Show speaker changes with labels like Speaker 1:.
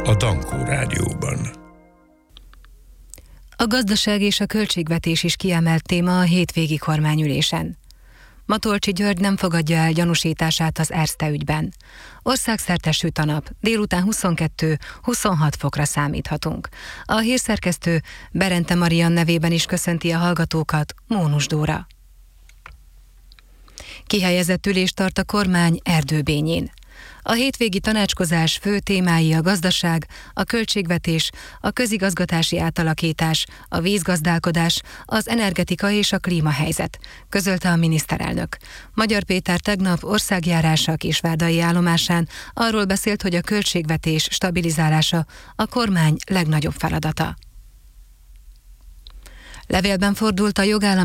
Speaker 1: a Dankó Rádióban.
Speaker 2: A gazdaság és a költségvetés is kiemelt téma a hétvégi kormányülésen. Matolcsy György nem fogadja el gyanúsítását az Erste ügyben. Országszerte süt a nap, délután 22-26 fokra számíthatunk. A hírszerkesztő Berente Marian nevében is köszönti a hallgatókat, Mónus Dóra. Kihelyezett ülést tart a kormány Erdőbényén. A hétvégi tanácskozás fő témái a gazdaság, a költségvetés, a közigazgatási átalakítás, a vízgazdálkodás, az energetika és a klímahelyzet, közölte a miniszterelnök. Magyar Péter tegnap országjárása a Kisvárdai állomásán arról beszélt, hogy a költségvetés stabilizálása a kormány legnagyobb feladata. Levélben fordult a jogállam